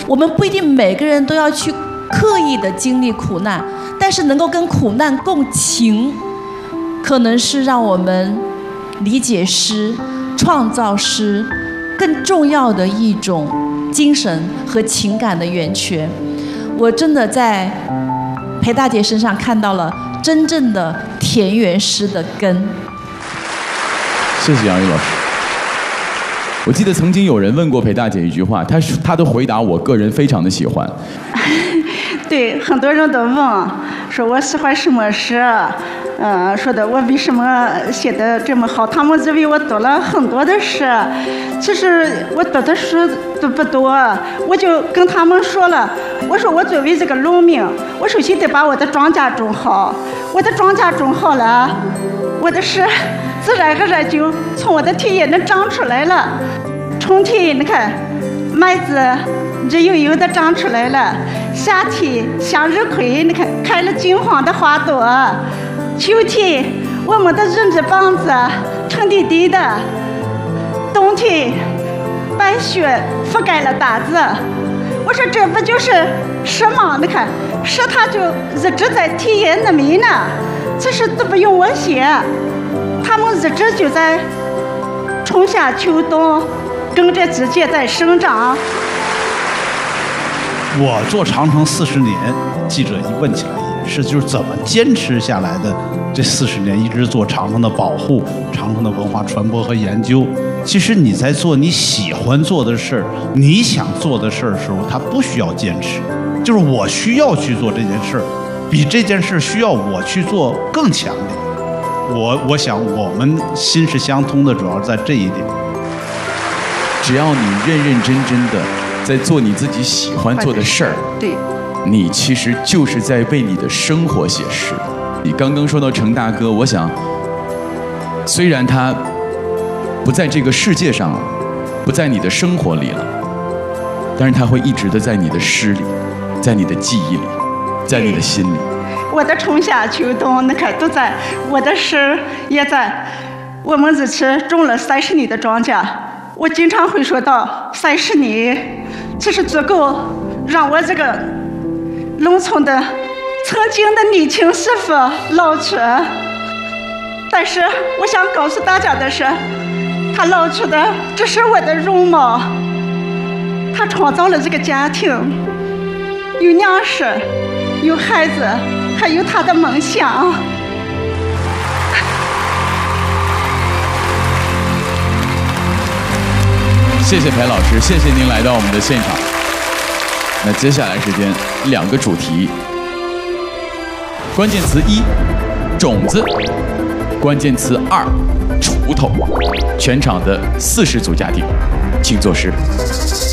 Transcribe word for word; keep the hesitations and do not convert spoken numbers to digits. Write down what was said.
我们不一定每个人都要去刻意的经历苦难，但是能够跟苦难共情，可能是让我们理解诗、创造诗更重要的一种精神和情感的源泉。我真的在裴大姐身上看到了真正的田园诗的根。 谢谢杨玉老师。我记得曾经有人问过裴大姐一句话，她她的回答我个人非常的喜欢。 对，很多人都问说我喜欢什么诗，嗯、呃，说的我为什么写的这么好？他们认为我读了很多的诗，其实我读的书都不多。我就跟他们说了，我说我作为这个农民，我首先得把我的庄稼种好，我的庄稼种好了，我的诗自然而然就从我的田野能长出来了。春天你看麦子这油油的长出来了，夏天向日葵你看开了金黄的花朵，秋天我们的人字棒子沉甸甸的，冬天白雪覆盖了大地。我说这不就是诗吗？你看诗它就一直在田野那边呢，这是都不用我写，他们一直就在春夏秋冬跟着季节在生长。 我做长城四十年，记者一问起来也是，就是怎么坚持下来的？这四十年一直做长城的保护、长城的文化传播和研究。其实你在做你喜欢做的事儿、你想做的事儿的时候，它不需要坚持。就是我需要去做这件事儿，比这件事需要我去做更强烈。我我想我们心是相通的，主要在这一点。 只要你认认真真的在做你自己喜欢做的事儿， 对， 你其实就是在为你的生活写诗。你刚刚说到程大哥，我想，虽然他不在这个世界上了，不在你的生活里了，但是他会一直的在你的诗里，在你的记忆里，在你的心里。 我的春夏秋冬，你看都在，我的诗也在。我们这次种了三十年的庄稼，我经常会说到三十年，这是足够让我这个农村的曾经的年轻师傅老去。但是我想告诉大家的是，他老去的只是我的容貌，他创造了这个家庭，有娘室，有孩子，还有他的梦想。 谢谢裴老师，谢谢您来到我们的现场。那接下来时间两个主题，关键词一，种子；关键词二，锄头。全场的四十组家庭，请作诗。